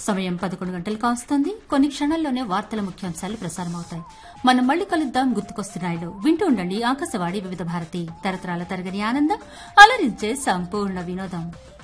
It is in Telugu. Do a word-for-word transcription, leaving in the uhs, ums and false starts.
సమయం పదకొండు గంటలు కావస్తోంది. కొన్ని క్షణాల్లోనే వార్తల ముఖ్యాంశాలు ప్రసారమవుతాయి. మనం మళ్లీ కలుద్దాం గుర్తుకొస్తున్నాయిలో. వింటూ ఉండండి ఆకాశవాణి వివిధ భారతి, తరతరాల తరగని ఆనందం, అలరించే సంపూర్ణ వినోదం.